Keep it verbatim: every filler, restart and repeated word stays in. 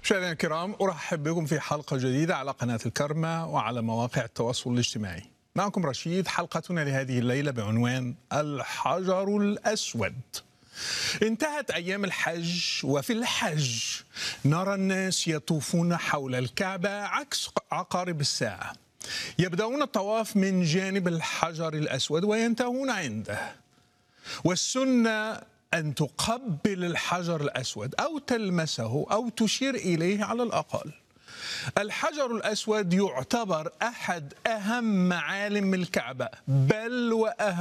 مشاهدينا الكرام، أرحب بكم في حلقة جديدة على قناة الكرمة وعلى مواقع التواصل الاجتماعي. معكم رشيد. حلقتنا لهذه الليلة بعنوان الحجر الأسود. انتهت أيام الحج، وفي الحج نرى الناس يطوفون حول الكعبة عكس عقارب الساعة. يبدأون الطواف من جانب الحجر الأسود وينتهون عنده، والسنة أن تقبل الحجر الأسود أو تلمسه أو تشير إليه على الأقل. الحجر الأسود يعتبر أحد أهم معالم الكعبة، بل وأهم